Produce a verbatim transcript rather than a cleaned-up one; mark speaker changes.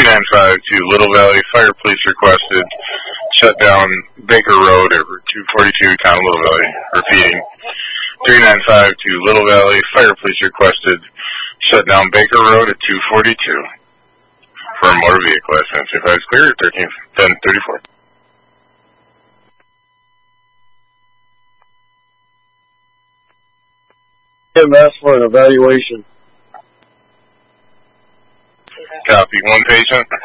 Speaker 1: ninety-five to Little Valley, fire police requested, shut down Baker Road at two forty-two, town of Little Valley. Repeating, three ninety-five to Little Valley, fire police requested, shut down Baker Road at two forty-two. For a motor vehicle, S N five is clear at thirteen ten thirty-four.
Speaker 2: Him ask for an evaluation.
Speaker 1: Copy. One patient.